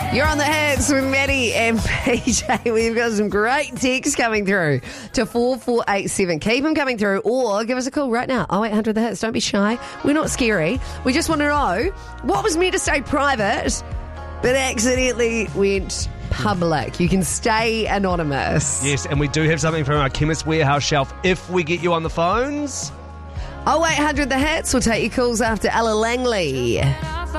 You're on the hits with Maddie and PJ. We've got some great texts coming through to 4487. Keep them coming through or give us a call right now. 0800 the hits. Don't be shy. We're not scary. We just want to know what was meant to stay private but accidentally went public. You can stay anonymous. Yes, and we do have something from our Chemist Warehouse shelf if we get you on the phones. 0800 the hits. We'll take your calls after Ella Langley.